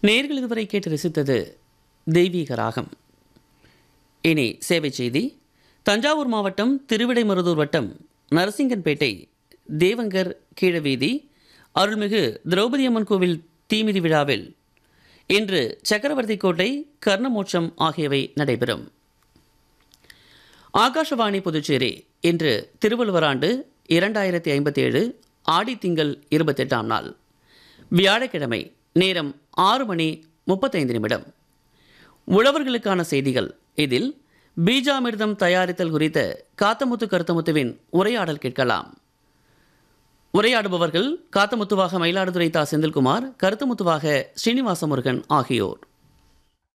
நேர்கள் இதுவரை கேட்டு ரசித்தது தெய்வீக ராகம். இனி சேவை செய்தி. தஞ்சாவூர் மாவட்டம் திருவிடைமருதூர் வட்டம் நரசிங்கன்பேட்டை தேவங்கர் கீழவீதி அருள்மிகு திரௌபதி அம்மன் கோவில் தீமிதி விழாவில் இன்று சக்கரவர்த்தி கோட்டை கர்ணமோட்சம் ஆகியவை நடைபெறும். ஆகாஷவாணி புதுச்சேரி இன்று திருவள்ளுவர் ஆண்டு 2057 ஆடி திங்கள் 28ஆம் நாள் வியாழக்கிழமை. நேரம் 6:35. உழவர்களுக்கான செய்திகள். இதில் பீஜாமிர்தம் தயாரித்தல் குறித்த காத்தமுத்து கருத்தமுத்துவின் உரையாடல் கேட்கலாம். உரையாடுபவர்கள் காத்தமுத்துவாக மயிலாடுதுறை தா செந்தில்குமார், கருத்தமுத்துவாக ஸ்ரீனிவாச முருகன் ஆகியோர்.